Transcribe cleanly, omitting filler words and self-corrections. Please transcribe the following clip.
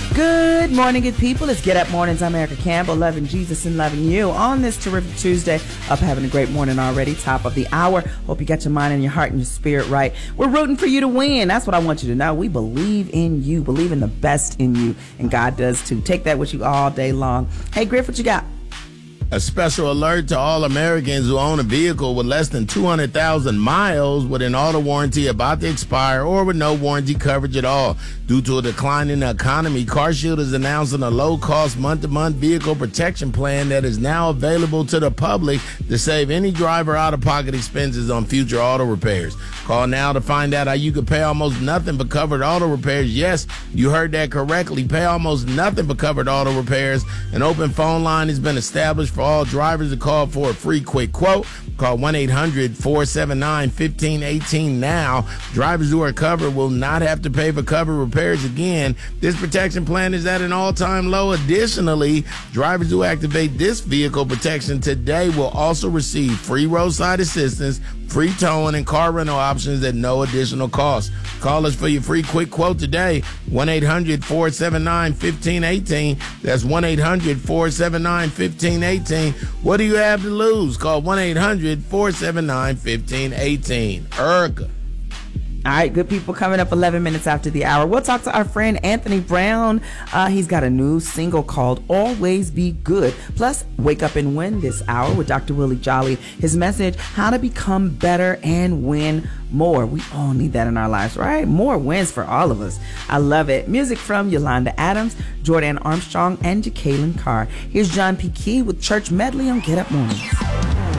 Good morning, good people. It's Get Up Mornings. I'm Erica Campbell, loving Jesus and loving you on this terrific Tuesday. Up having a great morning already, top of the hour. Hope you got your mind and your heart and your spirit right. We're rooting for you to win. That's what I want you to know. We believe in you, believe in the best in you, and God does too. Take that with you all day long. Hey, Griff, what you got? A special alert to all Americans who own a vehicle with less than 200,000 miles with an auto warranty about to expire or with no warranty coverage at all. Due to a decline in the economy, CarShield is announcing a low-cost month-to-month vehicle protection plan that is now available to the public to save any driver out-of-pocket expenses on future auto repairs. Call now to find out how you can pay almost nothing for covered auto repairs. Yes, you heard that correctly. Pay almost nothing for covered auto repairs. An open phone line has been established for all drivers to call for a free quick quote. Call 1-800-479-1518 now. Drivers who are covered will not have to pay for covered repairs again. This protection plan is at an all-time low. Additionally, drivers who activate this vehicle protection today will also receive free roadside assistance, free towing, and car rental options at no additional cost. Call us for your free quick quote today, 1-800-479-1518. That's 1-800-479-1518. What do you have to lose? Call 1-800-479-1518. Erica. All right, good people, coming up 11 minutes after the hour. We'll talk to our friend Anthony Brown. He's got a new single called Always Be Good. Plus, Wake Up and Win this hour with Dr. Willie Jolly. His message, how to become better and win more. We all need that in our lives, right? More wins for all of us. I love it. Music from Yolanda Adams, Jordan Armstrong, and Jacqueline Carr. Here's John P. Key with Church Medley on Get Up Mornings.